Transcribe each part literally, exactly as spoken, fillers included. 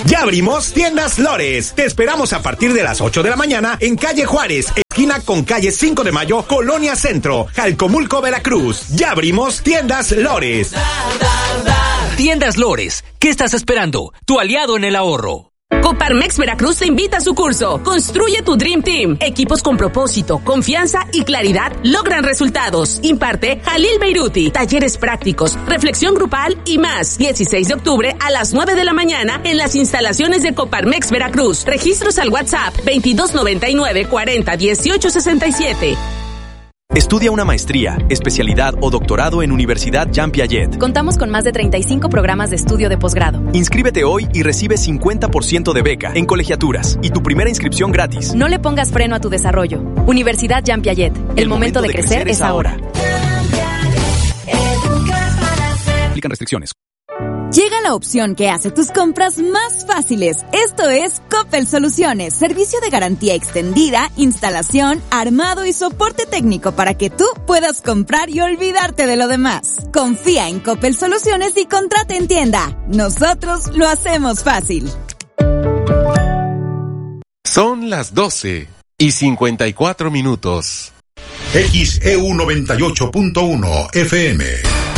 Ya abrimos Tiendas Lores. Te esperamos a partir de las ocho de la mañana en calle Juárez, esquina con calle cinco de mayo, Colonia Centro, Jalcomulco, Veracruz. Ya abrimos Tiendas Lores. Tiendas Lores, ¿qué estás esperando? Tu aliado en el ahorro. Coparmex Veracruz te invita a su curso Construye tu Dream Team. Equipos con propósito, confianza y claridad logran resultados. Imparte Jalil Beiruti. Talleres prácticos, reflexión grupal y más. dieciséis de octubre a las nueve de la mañana en las instalaciones de Coparmex Veracruz. Registros al WhatsApp veintidós noventa y nueve cuarenta dieciocho sesenta y siete. Estudia una maestría, especialidad o doctorado en Universidad Jean Piaget. Contamos con más de treinta y cinco programas de estudio de posgrado. Inscríbete hoy y recibe cincuenta por ciento de beca en colegiaturas y tu primera inscripción gratis. No le pongas freno a tu desarrollo. Universidad Jean Piaget. El, El momento, momento de, de crecer, crecer es ahora. Aplican restricciones. Llega la opción que hace tus compras más fáciles. Esto es Coppel Soluciones, servicio de garantía extendida, instalación, armado y soporte técnico para que tú puedas comprar y olvidarte de lo demás. Confía en Coppel Soluciones y contrata en tienda. Nosotros lo hacemos fácil. Son las doce y cincuenta y cuatro minutos. X E U noventa y ocho punto uno F M.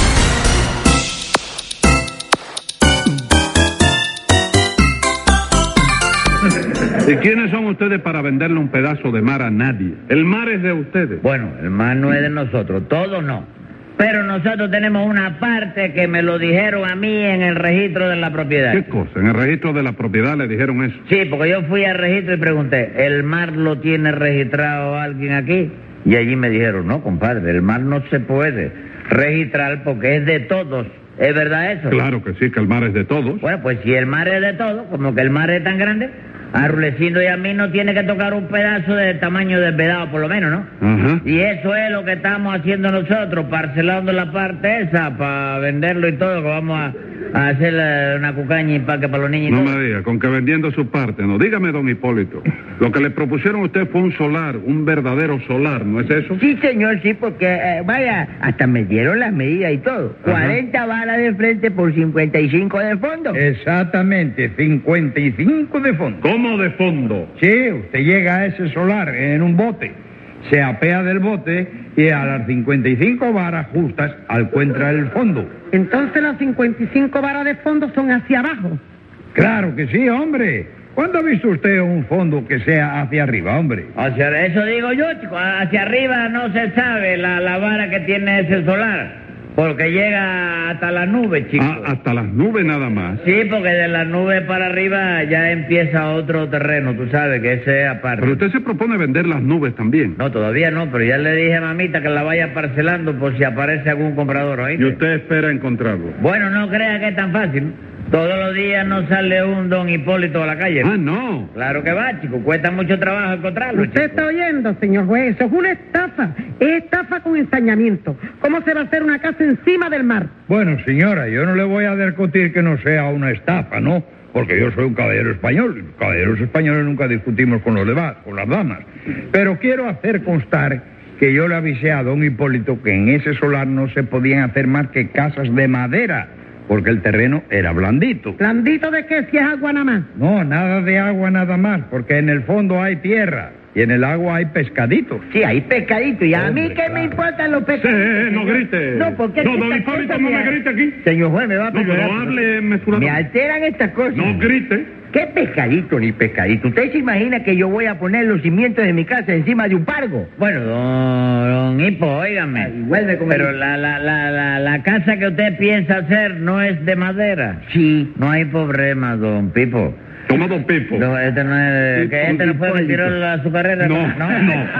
¿Y quiénes son ustedes para venderle un pedazo de mar a nadie? El mar es de ustedes. Bueno, el mar no es de nosotros, todo no. Pero nosotros tenemos una parte que me lo dijeron a mí en el registro de la propiedad. ¿Qué cosa? ¿En el registro de la propiedad le dijeron eso? Sí, porque yo fui al registro y pregunté, ¿el mar lo tiene registrado alguien aquí? Y allí me dijeron, no, compadre, el mar no se puede registrar porque es de todos. ¿Es verdad eso? Claro que sí, que el mar es de todos. Bueno, pues si el mar es de todos, como que el mar es tan grande, a Rulecindo y a mí no tiene que tocar un pedazo del tamaño del vedado, por lo menos, ¿no? Ajá. Y eso es lo que estamos haciendo nosotros, parcelando la parte esa para venderlo y todo, que vamos a, a hacer una cucaña y paque para los niños y No todo. me diga, con que vendiendo su parte, no. Dígame, don Hipólito, lo que le propusieron a usted fue un solar, un verdadero solar, ¿no es eso? Sí, señor, sí, porque, eh, vaya, hasta me dieron las medidas y todo. Ajá. cuarenta varas de frente por cincuenta y cinco de fondo. Exactamente, cincuenta y cinco de fondo. ¿Cómo de fondo? Sí, usted llega a ese solar en un bote, se apea del bote y a las cincuenta y cinco varas justas encuentra el fondo. Entonces las cincuenta y cinco varas de fondo son hacia abajo. Claro que sí, hombre. ¿Cuándo ha visto usted un fondo que sea hacia arriba, hombre? Hacia, eso digo yo, chico. Hacia arriba no se sabe la, la vara que tiene ese solar. Porque llega hasta la nube, chico. Ah, hasta las nubes nada más. Sí, porque de las nubes para arriba ya empieza otro terreno, tú sabes, que ese es aparte. Pero usted se propone vender las nubes también. No, todavía no, pero ya le dije a mamita que la vaya parcelando por si aparece algún comprador, ¿oíste? ¿Y usted espera encontrarlo? Bueno, no crea que es tan fácil. Todos los días no sale un don Hipólito a la calle. Ah, no. Claro que va, chico. Cuesta mucho trabajo encontrarlo, Usted chico. está oyendo, señor juez. Eso es una estafa. Es estafa con ensañamiento. ¿Cómo se va a hacer una casa encima del mar? Bueno, señora, yo no le voy a discutir que no sea una estafa, ¿no? Porque yo soy un caballero español. Los caballeros españoles nunca discutimos con los demás, con las damas. Pero quiero hacer constar que yo le avisé a don Hipólito que en ese solar no se podían hacer más que casas de madera, porque el terreno era blandito. ¿Blandito de qué si es agua nada más? No, nada de agua nada más, porque en el fondo hay tierra y en el agua hay pescaditos. Sí, hay pescaditos. ¿Y a Hombre, mí qué claro. me importan los pescaditos? Sí, no grite. No, porque... No, don Hipólito, no me grite aquí. Señor juez, me va a No, perdonar. pero hable mesurado. Me alteran estas cosas. No grite. ¿Qué pescadito ni pescadito? ¿Usted se imagina que yo voy a poner los cimientos de mi casa encima de un pargo? Bueno, don, don Hipo, óigame. Ay, vuelve con Pero la, la, la, la, la casa que usted piensa hacer no es de madera. Sí. No hay problema, don Pipo. Toma, don Pipo. No, este no es... ¿Que este no fue que tiró la, su carrera? No, no.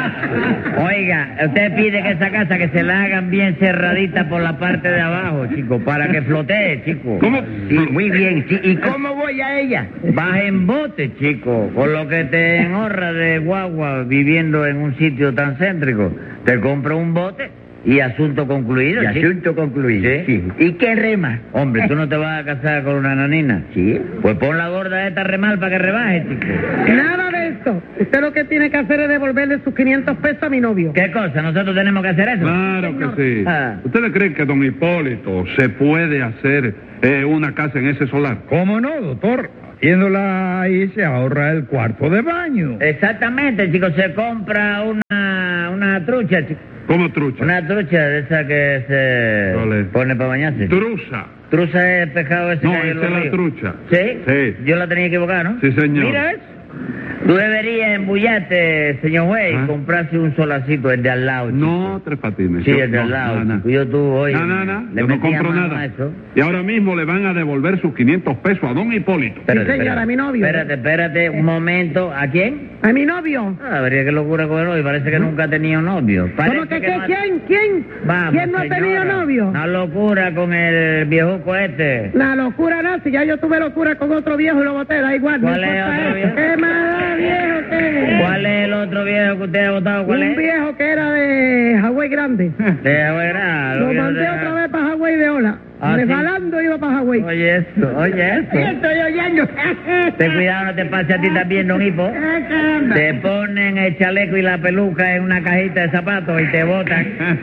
no. Oiga, usted pide que esa casa que se la hagan bien cerradita por la parte de abajo, chico, para que flotee, chico. ¿Cómo? Sí, muy bien. Sí. ¿Y cómo voy a ella? Vas en bote, chico, con lo que te enhorra de guagua viviendo en un sitio tan céntrico. Te compro un bote y asunto concluido. Y ¿sí? asunto concluido, ¿Sí? sí. ¿Y qué rema? Hombre, ¿tú no te vas a casar con una nanina? Sí. Pues pon la gorda esta remal para que rebaje, chico. Nada de eso. Usted lo que tiene que hacer es devolverle sus quinientos pesos a mi novio. ¿Qué cosa? ¿Nosotros tenemos que hacer eso? Claro que sí. Ah. ¿Ustedes creen que don Hipólito se puede hacer eh, una casa en ese solar? ¿Cómo no, doctor? Haciéndola ahí se ahorra el cuarto de baño. Exactamente, chico, se compra una, una trucha, chico. ¿Cómo trucha? Una trucha de esa que se Vale. pone para bañarse. Truza. Truza es el pescado ese No, que hay en esa los es la ríos. trucha. ¿Sí? Sí. Yo la tenía equivocada, ¿no? Sí, señor. Mira eso. Tú deberías embullarte, señor juez, ¿Ah? y comprarse un solacito, el de al lado, chico. No, Tres Patines. Sí, yo- el de al no, lado, no, no. chico. Yo tú, oye, No, no, no, le yo no metía compro mano nada. a eso. Y ahora mismo le van a devolver sus quinientos pesos a don Hipólito. Espérate, Sí, señora, espérate. a mi novio. Espérate, espérate, un momento. ¿A quién? A mi novio. Ah, vería qué locura con el novio. Parece que nunca ha tenido novio. Parece ¿Cómo que, que que no ha- quién? ¿Quién? Vamos, ¿Quién no ha señora. tenido novio? Una locura con el viejuco este. La locura nazi, ya yo tuve locura con otro viejo y lo boté, da igual. ¿Cuál no es importa otro eso. viejo? ¿Qué más da, viejo? ¿Qué? ¿Cuál es el otro viejo que usted ha votado? ¿Cuál Un es? viejo que era de Hawái Grande. De Abuela. Lo mandé otra vez para Hawái de ola. Ah, ¿sí? Resbalando iba para Hawái. Oye eso, oye eso. Sí, estoy oyendo. Ten cuidado, no te pase a ti también, don Hipo. Te ponen el chaleco y la peluca en una cajita de zapatos y te botan.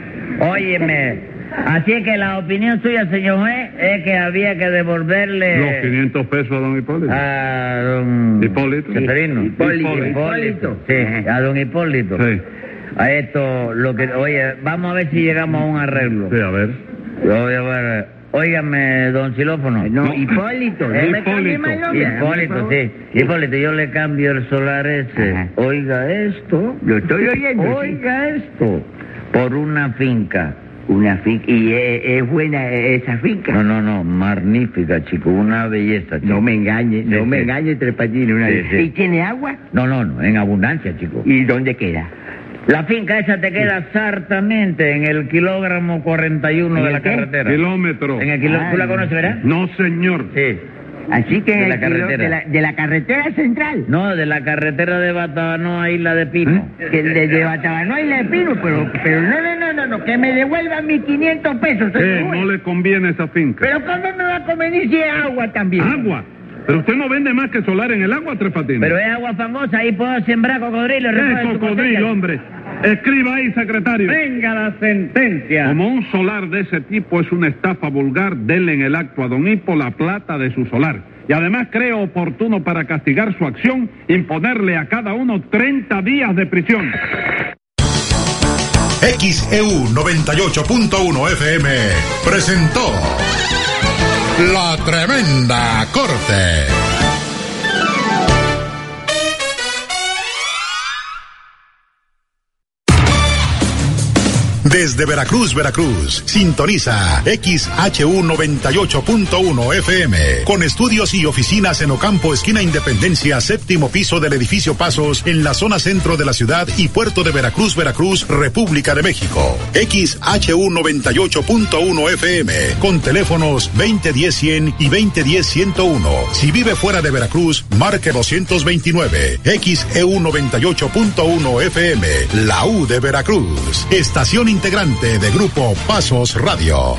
Óyeme. Así es que la opinión suya, señor juez, es que había que devolverle... Los quinientos pesos a don Hipólito. A don... Hipólito. Seferino. Hipólito. Hipólito. Sí, a don Hipólito. Sí. A esto, lo que... Oye, vamos a ver si llegamos a un arreglo. Sí, a ver. Voy a ver... Óigame, don Xilófono. No, Hipólito. ¿eh? Hipólito. Hipólito, sí. Hipólito, yo le cambio el solar ese. Ajá. Oiga esto. Lo estoy oyendo. sí. Oiga esto. Por una finca. Una finca. ¿Y es, es buena esa finca? No, no, no. Magnífica, chico. Una belleza, chico. No me engañe, no Sí, me sí. engañe, Tres Patines. Una Sí, vez. sí. ¿Y tiene agua? No, no, no. En abundancia, chico. ¿Y dónde queda? La finca esa te queda exactamente en el kilogramo cuarenta y uno ¿En de el la qué? carretera. Kilómetro. En el kilómetro. ¿Tú la conoces, verdad? No, señor. Sí. Así que De en la el kilo- carretera. de, la, de la carretera central. No, de la carretera de Batabano a Isla de Pino. Que de, de Batabano y la de Pino, pero, pero no, no, no, no, no, que me devuelvan mis quinientos pesos. Eh, señor juez. no le conviene esa finca. Pero ¿cómo me va a convenir si es agua también? Agua. Pero usted no vende más que solar en el agua, Tres Patines. Pero es agua famosa, ahí puedo sembrar cocodrilo. ¿Qué recoge su cocodrilo, cosecha. hombre? Escriba ahí, secretario. Venga la sentencia. Como un solar de ese tipo es una estafa vulgar, denle en el acto a don Hipo la plata de su solar. Y además creo oportuno para castigar su acción, imponerle a cada uno treinta días de prisión. X E U noventa y ocho punto uno F M presentó La Tremenda Corte. Desde Veracruz, Veracruz, sintoniza X H U noventa y ocho punto uno F M, con estudios y oficinas en Ocampo, esquina Independencia, séptimo piso del edificio Pasos, en la zona centro de la ciudad y puerto de Veracruz, Veracruz, República de México. X H U noventa y ocho punto uno F M, con teléfonos veinte diez cien y veinte diez ciento uno. Si vive fuera de Veracruz, marque doscientos veintinueve. X E U noventa y ocho punto uno F M, la U de Veracruz. Estación integrante de Grupo Pasos Radio.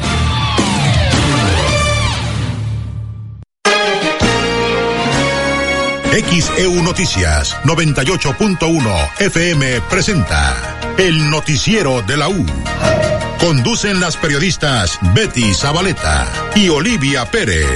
X E U Noticias noventa y ocho punto uno F M presenta el noticiero de la U. Conducen las periodistas Betty Zabaleta y Olivia Pérez.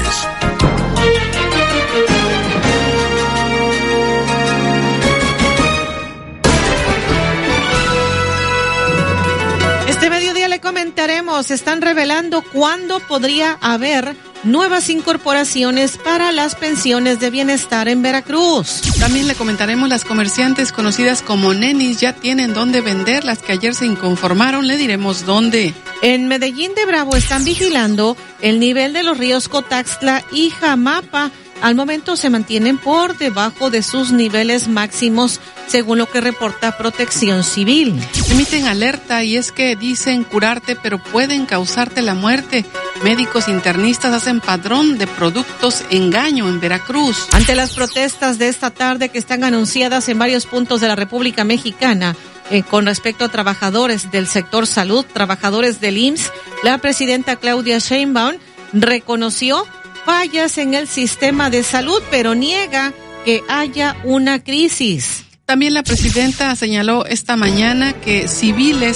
Este mediodía le comentaremos, están revelando cuándo podría haber nuevas incorporaciones para las pensiones de bienestar en Veracruz. También le comentaremos, las comerciantes conocidas como nenis ya tienen dónde vender, las que ayer se inconformaron, le diremos dónde. En Medellín de Bravo están vigilando el nivel de los ríos Cotaxtla y Jamapa. Al momento se mantienen por debajo de sus niveles máximos, según lo que reporta Protección Civil. Emiten alerta y es que dicen curarte, pero pueden causarte la muerte. Médicos internistas hacen padrón de productos engaño en Veracruz. Ante las protestas de esta tarde que están anunciadas en varios puntos de la República Mexicana, eh, con respecto a trabajadores del sector salud, trabajadores del I M S S, la presidenta Claudia Sheinbaum reconoció fallas en el sistema de salud, pero niega que haya una crisis. También la presidenta señaló esta mañana que civiles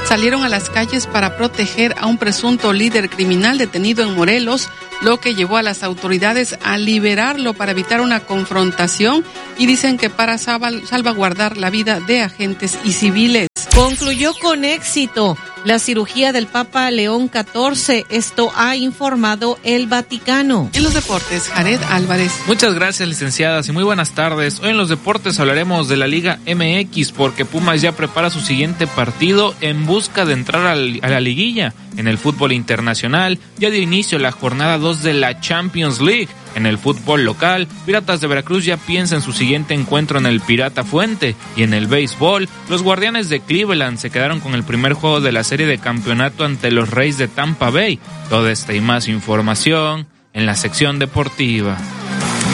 salieron a las calles para proteger a un presunto líder criminal detenido en Morelos, lo que llevó a las autoridades a liberarlo para evitar una confrontación y dicen que para salvaguardar la vida de agentes y civiles. Concluyó con éxito la cirugía del Papa León catorce. Esto ha informado el Vaticano. En los deportes, Jared Álvarez. Muchas gracias, licenciadas, y muy buenas tardes. Hoy en los deportes hablaremos de la Liga M X porque Pumas ya prepara su siguiente partido en busca de entrar al, a la liguilla. En el fútbol internacional ya dio inicio la jornada dos de la Champions League. En el fútbol local, Piratas de Veracruz ya piensa en su siguiente encuentro en el Pirata Fuente. Y en el béisbol, los Guardianes de Cleveland se quedaron con el primer juego de la serie de campeonato ante los Reyes de Tampa Bay. Toda esta y más información en la sección deportiva.